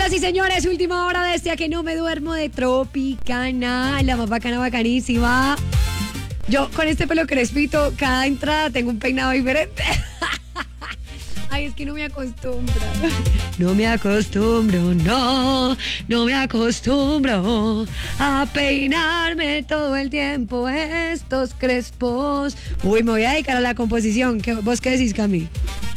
Señoras y señores, última hora de este A que no me duermo de Tropicana, la más bacana, bacanísima. Yo con este pelo crespito, cada entrada tengo un peinado diferente. Ay, es que no me acostumbro. No me acostumbro, no me acostumbro a peinarme todo el tiempo estos crespos. Uy, me voy a dedicar a la composición. ¿Vos qué decís, Cami?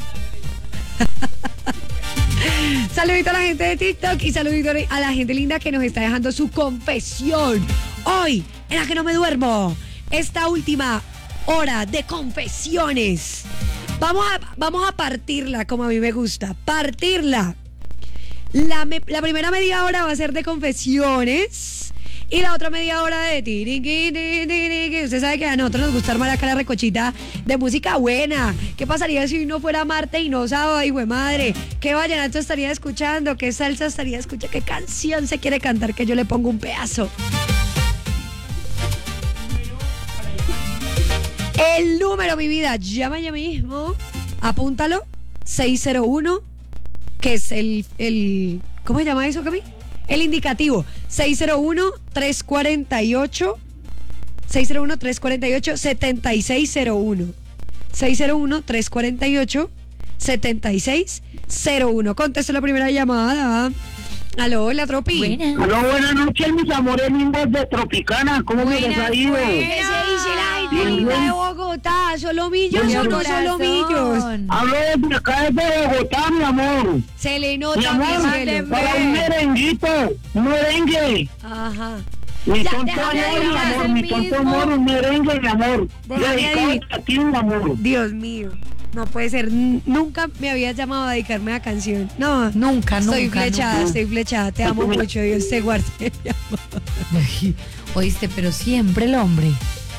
Saludito a la gente de TikTok y saludito a la gente linda que nos está dejando su confesión. Hoy, en La que no me duermo, esta última hora de confesiones. Vamos a partirla como a mí me gusta. Partirla. La primera media hora va a ser de confesiones y la otra media hora de tiriqui. Usted sabe que a nosotros nos gusta armar acá la recochita de música buena. ¿Qué pasaría si no fuera martes y no sábado, hijo de madre? ¿Qué vallenato estaría escuchando? ¿Qué salsa estaría escuchando? ¿Qué canción se quiere cantar que yo le pongo un pedazo? El número, mi vida, llama ya mismo, apúntalo, 601, que es el ¿cómo se llama eso, Cami? El indicativo, 601-348, 7601. 601-348-7601. Contesto la primera llamada. Aló, hola, Tropi. Buenas. Aló, buenas noches, mis amores lindos de Tropicana. ¿Cómo me les ha ido? ¿Qué se dice la gente linda de Bogotá? ¿Solomillos o no solomillos? Hablo desde acá desde Bogotá, mi amor. Se le Mi nota, amor, mi cielo. para un merenguito, un merengue. Ajá. Mi Ya, tonto déjame amor, mi adivinar, amor, el mi tonto mismo. amor, un merengue, mi amor. Déjame Dedicado adivinar. a ti, mi amor. Dios mío. No puede ser. Nunca me habías llamado a dedicarme a canción. No. Nunca. Estoy flechada. Te amo mucho. Dios te guarde, mi amor. Oíste, pero siempre el hombre.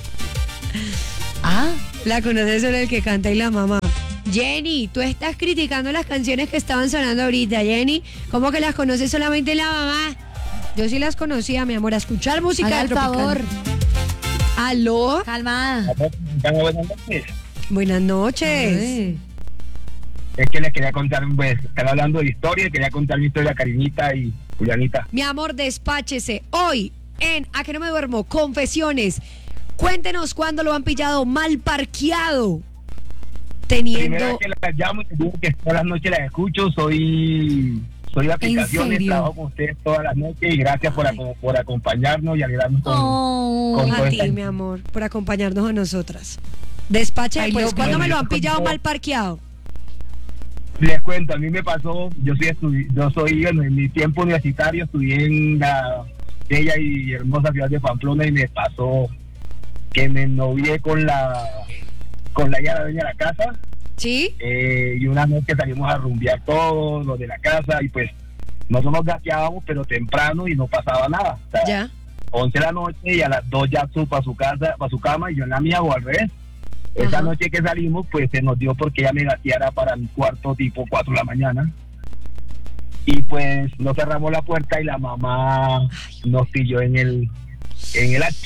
Ah, La conoces solo el que canta y la mamá. Jenny, tú estás criticando las canciones que estaban sonando ahorita, Jenny. ¿Cómo que las conoces solamente la mamá? Yo sí las conocía, mi amor, a escuchar música haga de el Tropicana. favor. ¿Aló? Calmada. Buenas noches. Buenas noches. Ay. Es que les quería contar, pues, están hablando de historia, y quería contar mi historia a Karinita y Julianita. Mi amor, despáchese. Hoy, en A que no me duermo, confesiones. Cuéntenos cuándo lo han pillado mal parqueado. Primera Teniendo... vez que las llamo, te digo que todas las noches las escucho, soy de aplicaciones, serio? trabajo con ustedes todas las noches y gracias por acompañarnos y alegrarnos con A todo ti, esto. mi amor, por acompañarnos a nosotras. Despache, Ay, pues, loco. ¿cuándo me lo han Yo pillado como- mal parqueado? Les cuento, a mí me pasó, yo soy en mi tiempo universitario, estudié en la bella y hermosa ciudad de Pamplona y me pasó que me novié con la hija de la dueña de la casa. ¿Sí? Y una noche salimos a rumbear todos los de la casa y pues nosotros nos gateábamos pero temprano y no pasaba nada. O sea, Ya. 11 de la noche y a las 2 ya para su casa, para su cama y yo en la mía o al revés. Esa Ajá. noche que salimos pues se nos dio porque ella me gateara para mi cuarto tipo 4 de la mañana. Y pues no cerramos la puerta y la mamá nos pilló en el acto.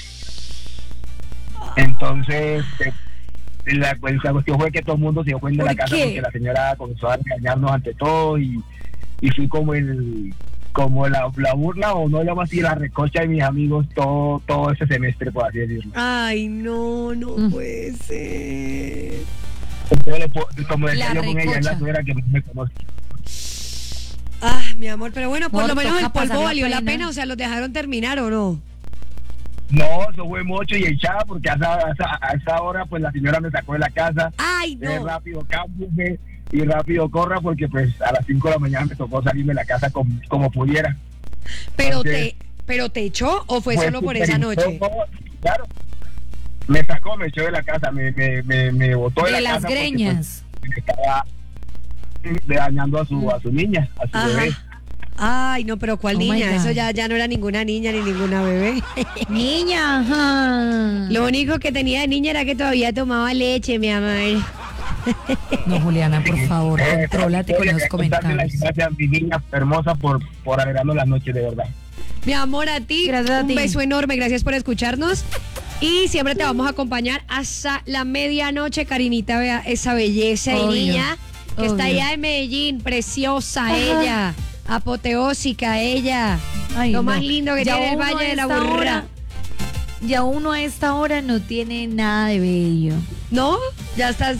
Entonces la cuestión fue que todo el mundo se dio cuenta de la ¿Por casa qué? porque la señora comenzó a regañarnos ante todo y fui como la burla o no llamo así la recocha de mis amigos todo ese semestre, por así decirlo. Ay, no puede ser. Como decía La yo con ella, es la recocha. señora que más me conoce. Ah, mi amor, pero bueno, por Amor, lo menos toca el polvo pasar la valió la pena. pena, o sea, ¿los dejaron terminar o no? No, eso fue mucho y echada porque a esa hora pues la señora me sacó de la casa. Ay, no. Rápido cámbiame y rápido corra porque pues a las 5 de la mañana me tocó salirme de la casa como pudiera. Pero Entonces, te echó o fue Fue solo por súper esa noche? incómodo, claro. Me sacó, me echó de la casa, me botó de De la las casa porque, greñas. pues, me estaba dañando a su niña, a su Ajá. bebé. Ay, no, pero ¿cuál Oh my niña? God. Eso ya no era ninguna niña ni ninguna bebé. Niña, ajá. Lo único que tenía de niña era que todavía tomaba leche, mi amor. No, Juliana, por favor, contrólate con esos comentarios. Gracias, mi niña hermosa, por alegrarnos las noches, de verdad. Mi amor, a ti, Gracias a un ti. beso enorme, gracias por escucharnos. Y siempre te vamos a acompañar hasta la medianoche, Karinita, vea esa belleza de Obvio, niña que está obvio. allá en Medellín, preciosa ella. Apoteósica ella. Ay, Lo no. más lindo que Ya tiene el uno Valle a de la esta Aburrá. hora- Ya uno a esta hora no tiene nada de bello. ¿No? Ya estás...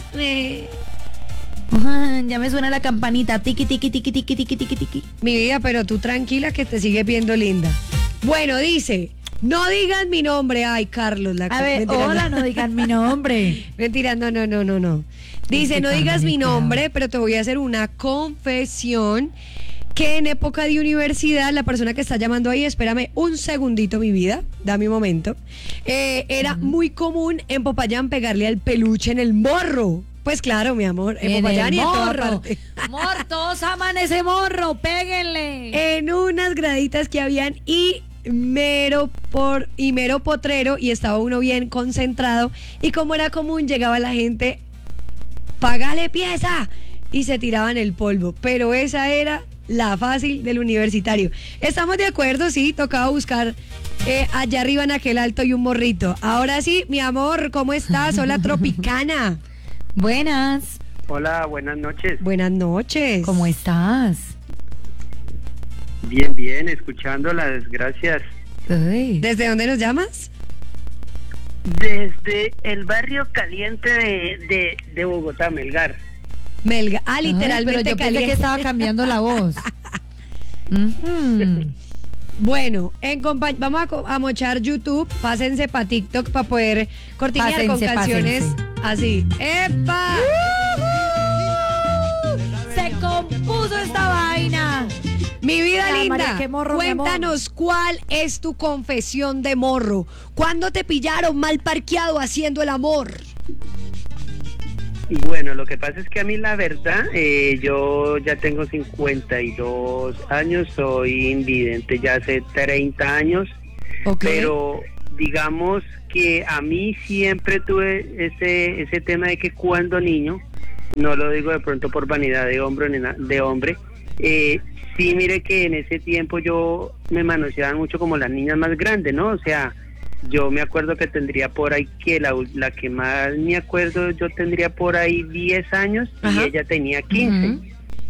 Ya me suena la campanita. Tiki, tiki, tiki, tiki, tiki, tiki, tiki. Mi vida, pero tú tranquila que te sigues viendo linda. Bueno, dice, no digas mi nombre. Ay, Carlos. A ver, hola, no digan mi nombre. Mentira, no. Dice, no digas mi nombre, pero te voy a hacer una confesión que en época de universidad, la persona que está llamando ahí, espérame un segundito, mi vida, dame un momento, era muy común en Popayán pegarle al peluche en el morro. Pues claro, mi amor, en Popayán y en toda parte. Todos aman ese morro, péguenle. En unas graditas que habían y mero potrero y estaba uno bien concentrado y como era común llegaba la gente, págale pieza y se tiraban el polvo, pero esa era la fácil del universitario. Estamos de acuerdo, sí, tocaba buscar allá arriba en aquel alto y un morrito. Ahora sí, mi amor, ¿cómo estás? Hola, Tropicana. Buenas. Hola, buenas noches. Buenas noches. ¿Cómo estás? Bien, bien, escuchándolas, gracias. Ay. ¿Desde dónde nos llamas? Desde el barrio caliente de Bogotá, Melgar. Melga. Ah, Ay, literalmente pero yo pensé caliente. que estaba cambiando la voz. Ujú. Bueno, vamos a mochar YouTube, pásense para TikTok para poder cortinear con Pásense, canciones pásense. así. ¡Epa! Se compuso esta vaina. Mi vida Ya, linda, María, qué morro, mi amor. cuéntanos cuál es tu confesión de morro. ¿Cuándo te pillaron mal parqueado haciendo el amor? Bueno, lo que pasa es que a mí la verdad, yo ya tengo 52 años, soy invidente ya hace 30 años, Ok. pero digamos que a mí siempre tuve ese tema de que cuando niño, no lo digo de pronto por vanidad de hombre, sí, mire que en ese tiempo yo me manoseaban mucho como las niñas más grandes, ¿no? O sea, yo me acuerdo que tendría por ahí que la que más me acuerdo, yo tendría por ahí 10 años Ajá. y ella tenía 15. Ujú.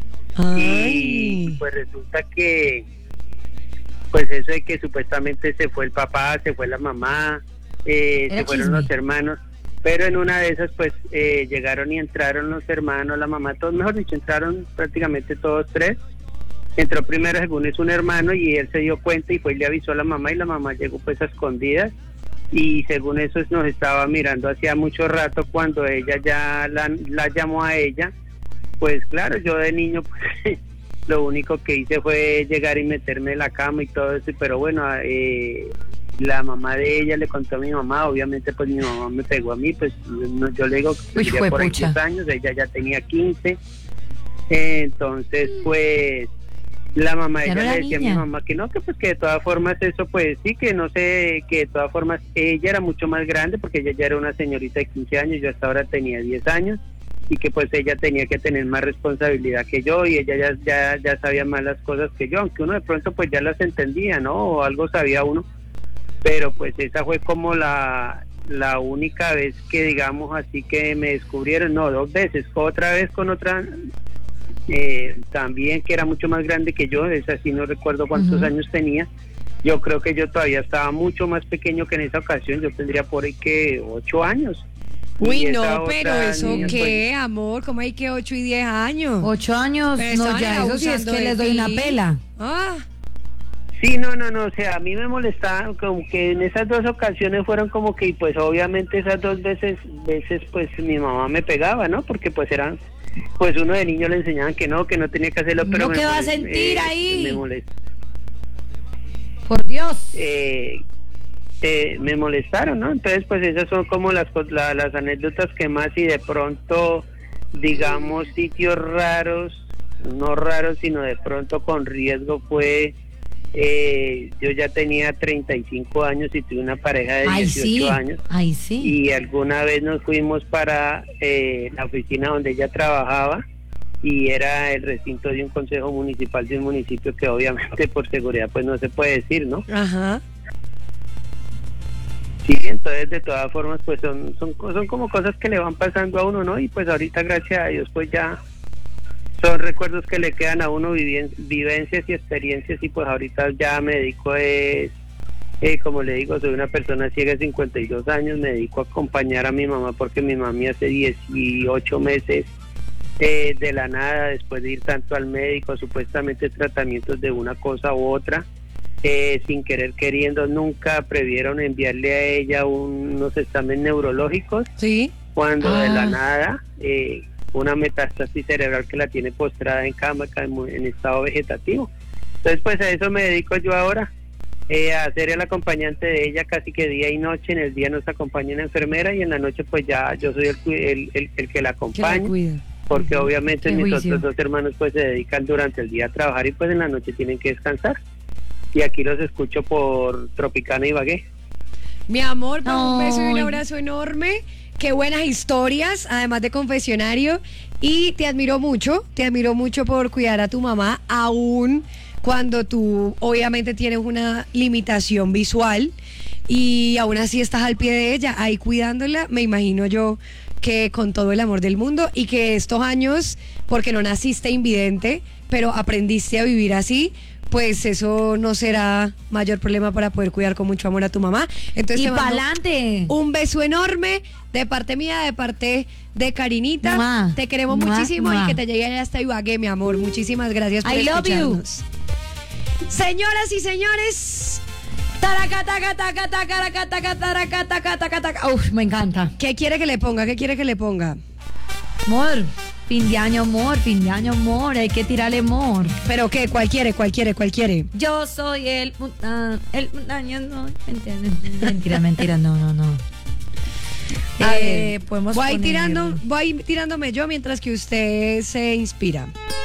Y Ay. pues resulta que, pues eso de que supuestamente se fue el papá, se fue la mamá, se Era fueron chisme. los hermanos, pero en una de esas pues llegaron y entraron los hermanos, la mamá, todos, mejor dicho, entraron prácticamente todos tres. Entró primero, según es un hermano, y él se dio cuenta y fue y le avisó a la mamá, y la mamá llegó pues a escondidas, y según eso nos estaba mirando hacía mucho rato. Cuando ella ya la llamó a ella, pues claro, yo de niño pues lo único que hice fue llegar y meterme en la cama y todo eso, pero bueno, la mamá de ella le contó a mi mamá, obviamente pues mi mamá me pegó a mí, pues yo le digo que Uy, tenía por ahí juepucha. 10 años, ella ya tenía 15, entonces pues la mamá, Ya ella no le era decía a mi niña. mamá que no, que pues que de todas formas eso pues sí, que no sé, que de todas formas ella era mucho más grande porque ella ya era una señorita de 15 años, yo hasta ahora tenía 10 años, y que pues ella tenía que tener más responsabilidad que yo, y ella ya sabía más las cosas que yo, aunque uno de pronto pues ya las entendía, ¿no? O algo sabía uno, pero pues esa fue como la única vez que digamos así que me descubrieron, no, 2 veces, otra vez con otra también que era mucho más grande que yo, esa sí no recuerdo cuántos Ujú. años tenía. Yo creo que yo todavía estaba mucho más pequeño que en esa ocasión, yo tendría por ahí que 8 años. Uy, Y no, esa pero otra eso niña, qué, amor, ¿cómo hay que 8 y 10 años? 8 años, Pero no, estaban ya eso sí es abusando que de les doy una ti. pela. Ah, Sí, no, o sea, a mí me molestaba como que en esas 2 ocasiones fueron como que, y pues obviamente esas 2 veces pues mi mamá me pegaba, ¿no? Porque pues eran, pues uno de niño le enseñaban que no tenía que hacerlo, pero No me quedó a molest- sentir ahí. Me molestó. Por Dios. Me molestaron, ¿no? Entonces, pues esas son como las anécdotas que más, y de pronto, digamos, sitios raros, no raros, sino de pronto con riesgo fue, yo ya tenía 35 años y tuve una pareja de 18 años, Ay, sí. y alguna vez nos fuimos para la oficina donde ella trabajaba, y era el recinto de un consejo municipal de un municipio que obviamente por seguridad pues no se puede decir, ¿no? ajá. Sí, entonces de todas formas pues son como cosas que le van pasando a uno, ¿no? Y pues ahorita gracias a Dios pues ya son recuerdos que le quedan a uno, vivencias y experiencias, y pues ahorita ya me dedico como le digo, soy una persona ciega de 52 años, me dedico a acompañar a mi mamá porque mi mami hace 18 meses de la nada, después de ir tanto al médico, supuestamente tratamientos de una cosa u otra, sin querer queriendo, nunca previeron enviarle a ella unos exámenes neurológicos, Sí. cuando de la nada una metástasis cerebral que la tiene postrada en cama, en estado vegetativo. Entonces pues a eso me dedico yo ahora, a ser el acompañante de ella casi que día y noche. En el día nos acompaña una enfermera y en la noche pues ya yo soy el que la Que la acompaña, cuida. porque obviamente Qué mis juicio. otros 2 hermanos pues se dedican durante el día a trabajar y pues en la noche tienen que descansar. Y aquí los escucho por Tropicana y Ibagué. Mi amor, pues, un beso y un Ay. abrazo enorme. Qué buenas historias, además de confesionario. Y te admiro mucho por cuidar a tu mamá, aún cuando tú obviamente tienes una limitación visual y aún así estás al pie de ella, ahí cuidándola. Me imagino yo que con todo el amor del mundo, y que estos años, porque no naciste invidente, pero aprendiste a vivir así, pues eso no será mayor problema para poder cuidar con mucho amor a tu mamá. Entonces Y te mando pa'lante. un beso enorme de parte mía, de parte de Karinita. Mua. Te queremos Mua, muchísimo mua. y que te llegue hasta Ibagué, mi amor. Muchísimas gracias por I love you. escucharnos. Señoras y señores, taraca, taca, taca, taca, taca, taca, taraca, taca, taca, taca. Uf, me encanta. ¿Qué quiere que le ponga? ¿Qué quiere que le ponga? Amor, fin de año, amor, hay que tirarle amor. ¿Pero qué? ¿Cuál quiere? ¿Cuál quiere? ¿Cuál quiere? Yo soy el montaño, no, mentira, no. A ver, Podemos voy poner- tirándome yo mientras que usted se inspira.